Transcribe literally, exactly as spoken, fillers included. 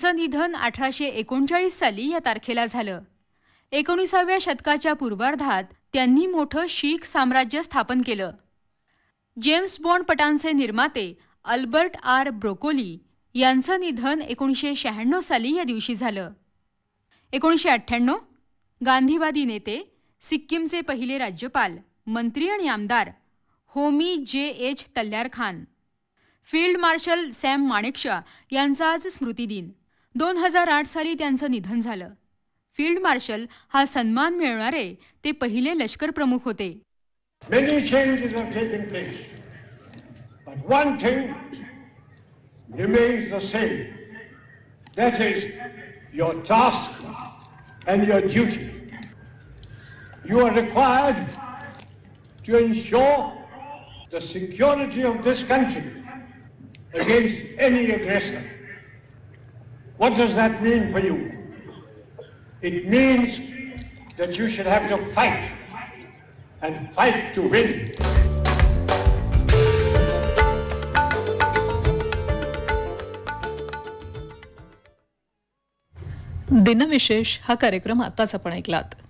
यांचं निधन अठराशे एकोणचाळीस साली या तारखेला झालं. एकोणीसाव्या शतकाच्या पूर्वार्धात त्यांनी मोठं शीख साम्राज्य स्थापन केलं. जेम्स बॉन्ड पटांचे निर्माते अल्बर्ट आर ब्रोकोली यांचं निधन एकोणीसशे शहाण्णव साली या दिवशी झालं. एकोणीसशे अठ्ठ्याण्णव गांधीवादी नेते, सिक्कीमचे पहिले राज्यपाल, मंत्री आणि आमदार होमी जे H तल्यार Khan. Field marshal Sam Manekshaw यांचा आज स्मृतिदिन. दोन हजार आठ साली त्यांचं निधन झालं. फील्ड मार्शल हा सन्मान मिळवणारे ते पहिले लष्कर प्रमुख होते. Many changes have taken place, but one thing remains the same. That is your task and your duty. You are required to ensure the security of this country against any aggressor. What does that mean for you? It means that you should have to fight. And fight to win. दिनविशेष हा कार्यक्रम आताच आपण ऐकलात.